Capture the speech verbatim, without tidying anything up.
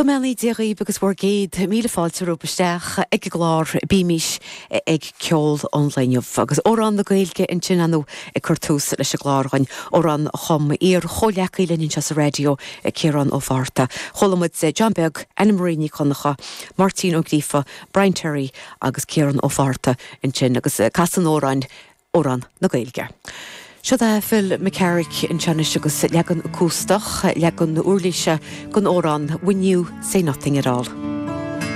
Gomelí déirí agus bhór géad míle fáilte rúpaisteach ag glár bímis ag ceol onlineh agus órán na gailge in sin anú ag chuirtús leis a glárhain órán chum ar choleacaí lenin se sa radio ag céran ó bharta. Cholamid John Beg, Anna Marini Conacha, Martin O'Grifa, Brian Terry agus céran ó bharta in sin agus casan óráin órán na gailge. Seo dá Phil McCarrick in Chanish agus legan cústach, legan úrlíise gon órán When You Say Nothing at All.